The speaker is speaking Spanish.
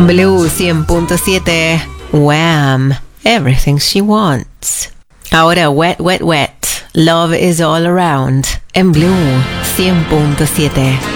Blue 100.7. Wham! Everything she wants. Ahora Wet, Wet, Wet. Love is all around. En Blue 100.7.